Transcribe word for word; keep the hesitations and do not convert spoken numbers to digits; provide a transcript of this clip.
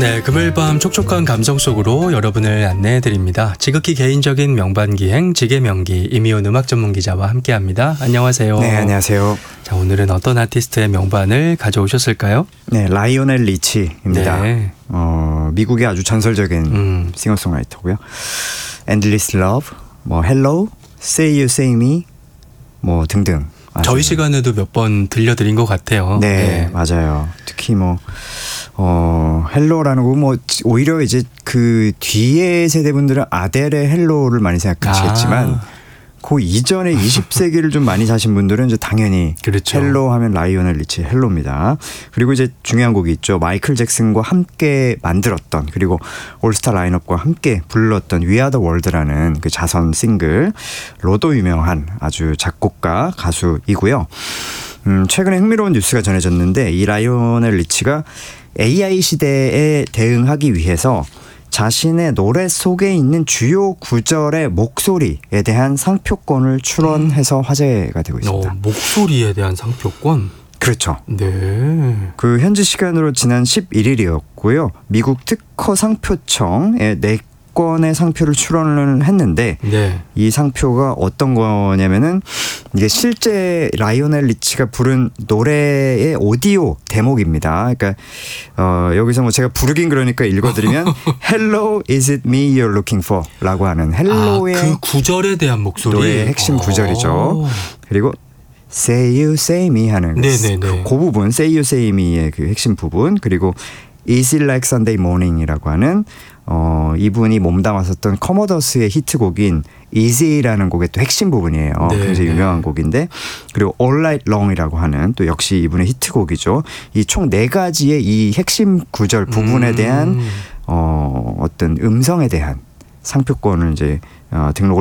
네, 금요일 밤 촉촉한 감성 속으로 여러분을 안내해드립니다. 지극히 개인적인 명반기행 지게명기 이미온 음악 전문 기자와 함께합니다. 안녕하세요. 네, 안녕하세요. 자, 오늘은 어떤 아티스트의 명반을 가져오셨을까요? 네, 라이오넬 리치입니다. 네. 어, 미국의 아주 전설적인 음. 싱어송라이터고요. Endless Love, 뭐 Hello, Say You Say Me, 뭐 등등. 저희 시간에도 몇 번 들려드린 것 같아요. 네, 네. 맞아요. 특히 뭐 어, 헬로라는 거 뭐 오히려 이제 그 뒤에 세대분들은 아델의 헬로를 많이 생각하시겠지만 아. 그 이전에 이십 세기를 좀 많이 사신 분들은 이제 당연히 그렇죠. 헬로 하면 라이오넬 리치 헬로입니다. 그리고 이제 중요한 곡이 있죠. 마이클 잭슨과 함께 만들었던 그리고 올스타 라인업과 함께 불렀던 We Are The World라는 그 자선 싱글 로도 유명한 아주 작곡가 가수이고요. 음, 최근에 흥미로운 뉴스가 전해졌는데 이 라이오넬 리치가 에이아이 시대에 대응하기 위해서 자신의 노래 속에 있는 주요 구절의 목소리에 대한 상표권을 출원해서 화제가 되고 있습니다. 어, 목소리에 대한 상표권? 그렇죠. 네. 그 현지 시간으로 지난 십일 일이었고요. 미국 특허 상표청에 네 건의 상표를 출원을 했는데 네. 이 상표가 어떤 거냐면은 이게 실제 라이오넬 리치가 부른 노래의 오디오 대목입니다. 그러니까 어, 여기서 뭐 제가 부르긴 그러니까 읽어드리면 Hello, is it me you're looking for? 라고 하는 헬로의 아, 그 구절에 대한 목소리. 노래의 핵심 구절이죠. 그리고 Say You Say Me 하는 네네네. 그, 그 부분 Say You Say Me의 그 핵심 부분 그리고 Is it like Sunday morning이라고 하는 어, 이분이 몸담았었던 커머더스의 히트곡인 Easy라는 곡의 또 핵심 부분이에요. 네, 굉장히 네. 유명한 곡인데 그리고 All Night Long이라고 하는 또 역시 이분의 히트곡이죠. 이 총 네 가지의 이 핵심 구절 부분에 대한 음. 어, 어떤 음성에 대한 상표권을 이제 어, 등록을